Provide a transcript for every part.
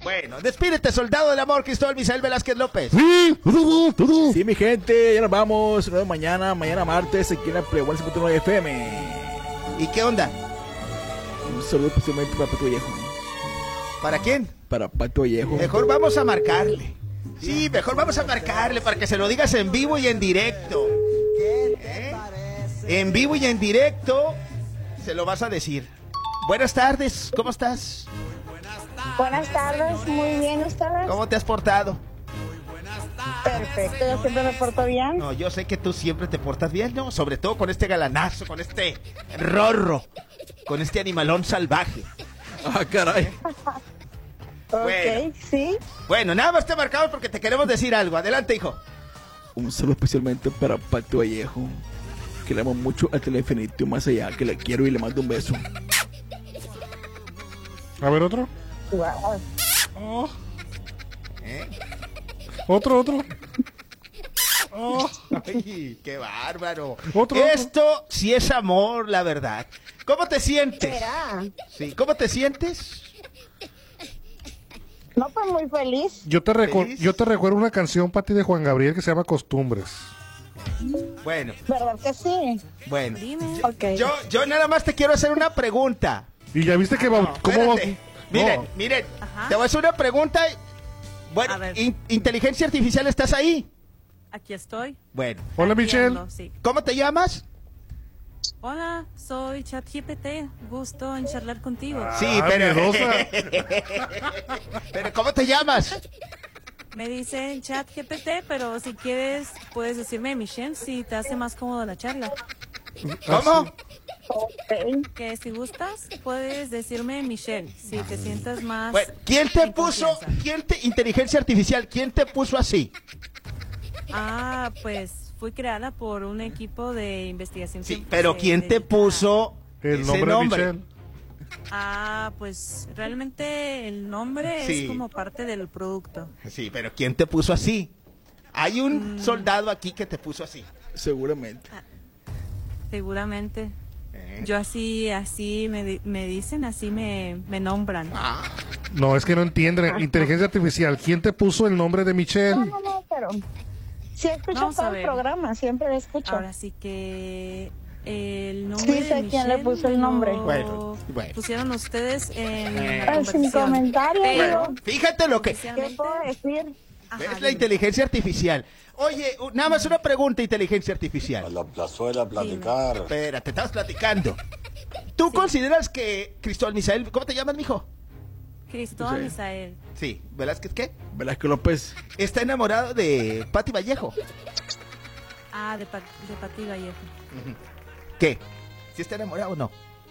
Bueno, despídete, soldado del amor, Cristóbal Misael Velázquez López. Sí, mi gente, ya nos vamos. Nos vemos mañana martes, aquí en la Preguana 109 FM. ¿Y qué onda? Un saludo especialmente para Pato Vallejo. ¿Para quién? Para Pato Vallejo. Mejor vamos a marcarle. Sí, mejor vamos a marcarle para que se lo digas en vivo y en directo. En vivo y en directo se lo vas a decir. Buenas tardes, ¿cómo estás? Buenas tardes, muy bien, ¿ustedes? ¿Cómo te has portado? Perfecto, yo siempre me porto bien. No, yo sé que tú siempre te portas bien, ¿no? Sobre todo con este galanazo, con este rorro, con este animalón salvaje. Ah, caray. Bueno. Ok, sí. Bueno, nada más te marcamos porque te queremos decir algo. Adelante, hijo. Un saludo especialmente para Pato Vallejo, que le amo mucho al Telefinito más allá, que le quiero y le mando un beso. A ver, otro. Wow. Oh. Otro. Oh, ay, qué bárbaro. Otro. Esto sí es amor, la verdad. ¿Cómo te sientes? ¿Será? Sí, ¿cómo te sientes? No, pues muy feliz. Yo te ¿Feliz? recuerdo una canción, Pati, de Juan Gabriel que se llama Costumbres. Bueno, ¿Verdad que sí? bueno. Ok. Yo nada más te quiero hacer una pregunta. Y ya viste que ¿cómo Espérate. Miren, No. miren, Ajá. te voy a hacer una pregunta. Bueno, A ver. inteligencia artificial, ¿estás ahí? Aquí estoy. Bueno, Hola, Aquí Michelle. ando, sí. ¿cómo te llamas? Hola, soy ChatGPT. Gusto en charlar contigo. Sí, Ah, pero... miedosa. pero ¿cómo te llamas? Me dicen ChatGPT, pero si quieres puedes decirme Michelle si te hace más cómodo la charla. ¿Cómo? Ok. Que si gustas puedes decirme Michelle si te sientas más. Bueno, ¿quién te en puso, confianza. inteligencia artificial, quién te puso así? Ah, pues fui creada por un equipo de investigación. Sí, que pero se ¿quién te dedica- puso El ese nombre de nombre? Michelle. Ah, pues realmente el nombre Sí. es como parte del producto. Sí, pero ¿quién te puso así? Hay un soldado aquí que te puso así. Seguramente. Seguramente. ¿Eh? Yo así me dicen, así me nombran. Ah, No, es que no entienden. Inteligencia artificial. ¿Quién te puso el nombre de Michelle? No, pero sí escucho Vamos a todo el ver. programa, siempre lo escucho. Ahora sí que el nombre Sí, de sé quién le Michelle puso el me lo nombre. Bueno. pusieron ustedes en Bueno. la Sin conversación. comentario, Pero, bueno, fíjate lo que... ¿Qué oficialmente- puedo decir? Ajá, ¿Ves la dime. inteligencia artificial? Oye, nada más una pregunta, inteligencia artificial. A la plazuela a platicar. Espérate, estabas platicando. ¿Tú consideras que Cristóbal Misael, ¿cómo te llamas, mijo? Cristóbal Sí. Misael. Sí, ¿Velázquez qué? Velázquez López. Está enamorado de Pati Vallejo. Ah, de Pati Vallejo. ¿Qué? ¿Si está enamorado o no?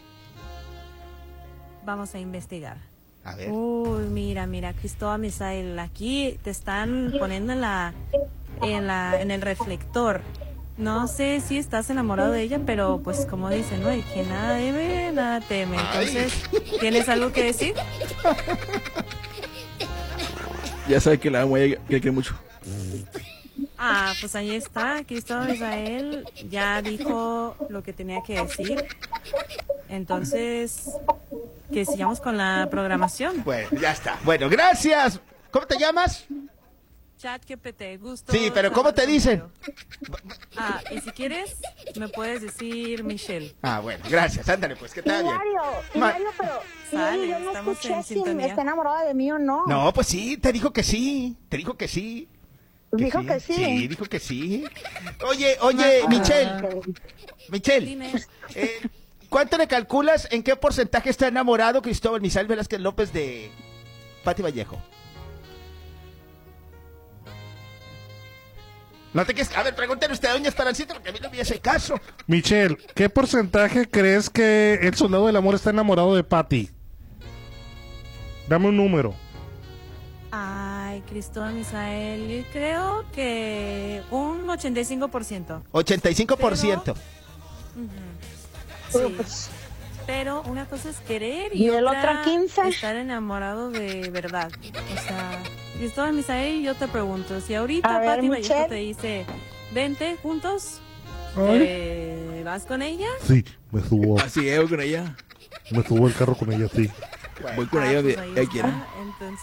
Vamos a investigar. A ver. Uy, mira, Cristóbal Misael, aquí te están poniendo en el reflector. No sé si estás enamorado de ella, pero pues como dicen, ¿no? El que nada debe, nada teme. Entonces, ¿tienes algo que decir? Ya sabe que la amo, ella que la quiere mucho. Ah, pues ahí está, Cristóbal Misael ya dijo lo que tenía que decir. Entonces, que sigamos con la programación. Bueno, ya está. Bueno, gracias. ¿Cómo te llamas? ChatGPT, gusto. Sí, pero ¿cómo te dicen? Ah, y si quieres, me puedes decir Michelle. Ah, bueno, gracias. Ándale, pues, que te va bien. Hilario, pero Sale, yo no estamos escuché en si sintonía. está enamorada de mí o no. No, pues sí, te dijo que sí. Te dijo que sí. Dijo que sí. Sí, dijo que sí. Oye, Michelle. Michelle, Dime. ¿cuánto le calculas en qué porcentaje está enamorado Cristóbal Misael Velázquez López de Pati Vallejo? No te quedes... A ver, pregúntale usted a doña Esperancita porque a mí no me hace caso. Michelle, ¿qué porcentaje crees que el soldado del amor está enamorado de Patty? Dame un número. Ay, Cristóbal Misael, yo creo que un 85%. 85%. Sí. Pero una cosa es querer ¿Y y el otra otro 15? estar enamorado de verdad. O sea, Cristóbal Misael, yo te pregunto, si ahorita A ver, Pati Vallejo Michelle. te dice, vente juntos, ¿vas con ella? Sí, me subo Así es, voy con ella. al carro con ella, sí. Voy con Ah, ella, pues de ahí ella quiere. está. Entonces,